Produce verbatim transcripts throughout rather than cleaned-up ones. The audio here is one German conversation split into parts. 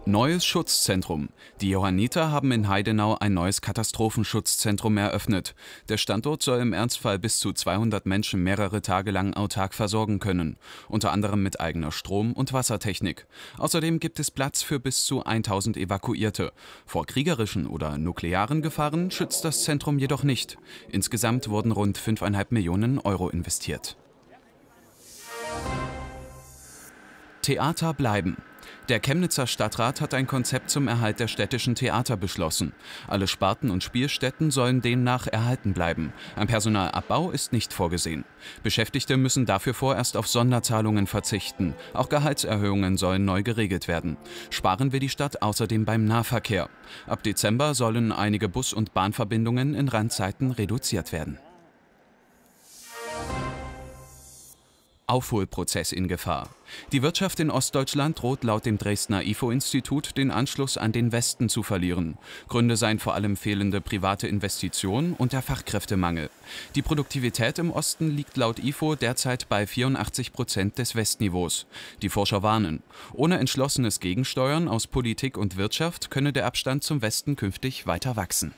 Neues Schutzzentrum. Die Johanniter haben in Heidenau ein neues Katastrophenschutzzentrum eröffnet. Der Standort soll im Ernstfall bis zu zweihundert Menschen mehrere Tage lang autark versorgen können, unter anderem mit eigener Strom- und Wassertechnik. Außerdem gibt es Platz für bis zu tausend Evakuierte. Vor kriegerischen oder nuklearen Gefahren schützt das Zentrum jedoch nicht. Insgesamt wurden rund fünf Komma fünf Millionen Euro investiert. Theater bleiben. Der Chemnitzer Stadtrat hat ein Konzept zum Erhalt der städtischen Theater beschlossen. Alle Sparten und Spielstätten sollen demnach erhalten bleiben. Ein Personalabbau ist nicht vorgesehen. Beschäftigte müssen dafür vorerst auf Sonderzahlungen verzichten. Auch Gehaltserhöhungen sollen neu geregelt werden. Sparen will die Stadt außerdem beim Nahverkehr. Ab Dezember sollen einige Bus- und Bahnverbindungen in Randzeiten reduziert werden. Aufholprozess in Gefahr. Die Wirtschaft in Ostdeutschland droht laut dem Dresdner I F O-Institut den Anschluss an den Westen zu verlieren. Gründe seien vor allem fehlende private Investitionen und der Fachkräftemangel. Die Produktivität im Osten liegt laut I F O derzeit bei vierundachtzig Prozent des Westniveaus. Die Forscher warnen, ohne entschlossenes Gegensteuern aus Politik und Wirtschaft könne der Abstand zum Westen künftig weiter wachsen.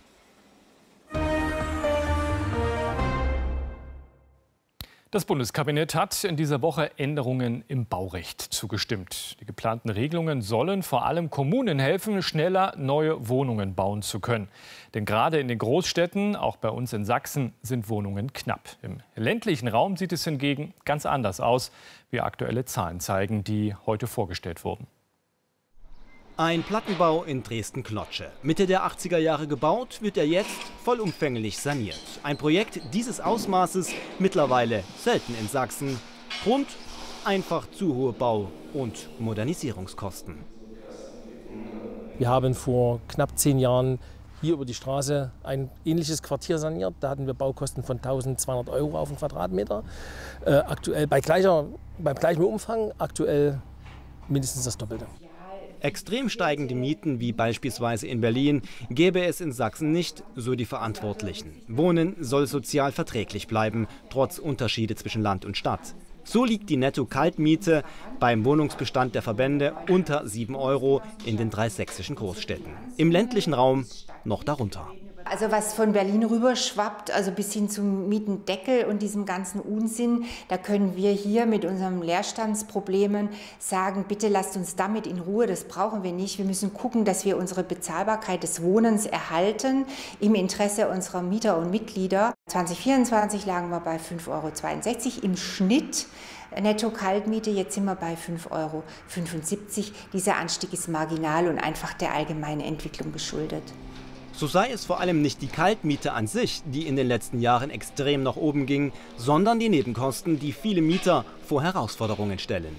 Das Bundeskabinett hat in dieser Woche Änderungen im Baurecht zugestimmt. Die geplanten Regelungen sollen vor allem Kommunen helfen, schneller neue Wohnungen bauen zu können. Denn gerade in den Großstädten, auch bei uns in Sachsen, sind Wohnungen knapp. Im ländlichen Raum sieht es hingegen ganz anders aus, wie aktuelle Zahlen zeigen, die heute vorgestellt wurden. Ein Plattenbau in Dresden-Knotsche. Mitte der achtziger Jahre gebaut, wird er jetzt vollumfänglich saniert. Ein Projekt dieses Ausmaßes mittlerweile selten in Sachsen. Grund: einfach zu hohe Bau- und Modernisierungskosten. Wir haben vor knapp zehn Jahren hier über die Straße ein ähnliches Quartier saniert. Da hatten wir Baukosten von tausendzweihundert Euro auf den Quadratmeter. Äh, aktuell bei gleicher, beim gleichen Umfang, aktuell mindestens das Doppelte. Extrem steigende Mieten, wie beispielsweise in Berlin, gäbe es in Sachsen nicht, so die Verantwortlichen. Wohnen soll sozial verträglich bleiben, trotz Unterschiede zwischen Land und Stadt. So liegt die Netto-Kaltmiete beim Wohnungsbestand der Verbände unter sieben Euro in den drei sächsischen Großstädten. Im ländlichen Raum noch darunter. Also was von Berlin rüberschwappt, also bis hin zum Mietendeckel und diesem ganzen Unsinn, da können wir hier mit unseren Leerstandsproblemen sagen, bitte lasst uns damit in Ruhe, das brauchen wir nicht. Wir müssen gucken, dass wir unsere Bezahlbarkeit des Wohnens erhalten im Interesse unserer Mieter und Mitglieder. zwanzig vierundzwanzig lagen wir bei fünf Euro zweiundsechzig im Schnitt. Netto-Kaltmiete, jetzt sind wir bei fünf Euro fünfundsiebzig. Dieser Anstieg ist marginal und einfach der allgemeinen Entwicklung geschuldet. So sei es vor allem nicht die Kaltmiete an sich, die in den letzten Jahren extrem nach oben ging, sondern die Nebenkosten, die viele Mieter vor Herausforderungen stellen.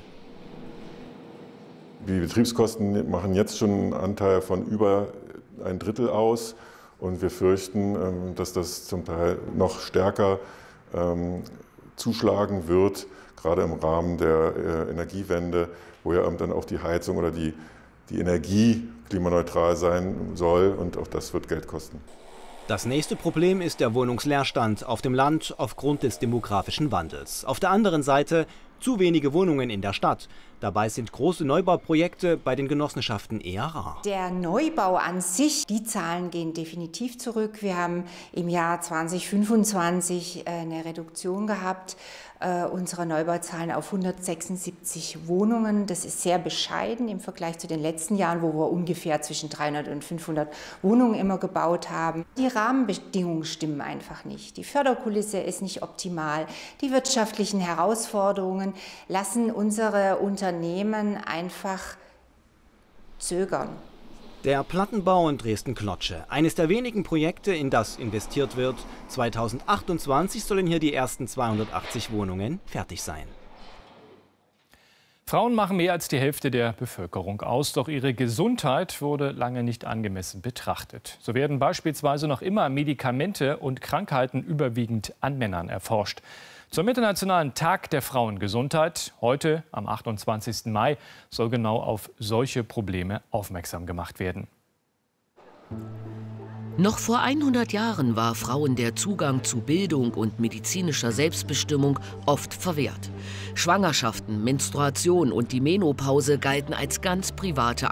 Die Betriebskosten machen jetzt schon einen Anteil von über ein Drittel aus. Und wir fürchten, dass das zum Teil noch stärker zuschlagen wird, gerade im Rahmen der Energiewende, wo ja dann auch die Heizung oder die die Energie klimaneutral sein soll, und auch das wird Geld kosten. Das nächste Problem ist der Wohnungsleerstand auf dem Land aufgrund des demografischen Wandels. Auf der anderen Seite zu wenige Wohnungen in der Stadt. Dabei sind große Neubauprojekte bei den Genossenschaften eher rar. Der Neubau an sich, die Zahlen gehen definitiv zurück. Wir haben im Jahr zwanzig fünfundzwanzig eine Reduktion gehabt äh, unserer Neubauzahlen auf hundertsechsundsiebzig Wohnungen. Das ist sehr bescheiden im Vergleich zu den letzten Jahren, wo wir ungefähr zwischen dreihundert und fünfhundert Wohnungen immer gebaut haben. Die Rahmenbedingungen stimmen einfach nicht. Die Förderkulisse ist nicht optimal. Die wirtschaftlichen Herausforderungen lassen unsere Unternehmen einfach zögern. Der Plattenbau in Dresden-Knotsche, eines der wenigen Projekte, in das investiert wird. zweitausendachtundzwanzig sollen hier die ersten zweihundertachtzig Wohnungen fertig sein. Frauen machen mehr als die Hälfte der Bevölkerung aus, doch ihre Gesundheit wurde lange nicht angemessen betrachtet. So werden beispielsweise noch immer Medikamente und Krankheiten überwiegend an Männern erforscht. Zum Internationalen Tag der Frauengesundheit, heute am achtundzwanzigsten Mai, soll genau auf solche Probleme aufmerksam gemacht werden. Noch vor hundert Jahren war Frauen der Zugang zu Bildung und medizinischer Selbstbestimmung oft verwehrt. Schwangerschaften, Menstruation und die Menopause galten als ganz private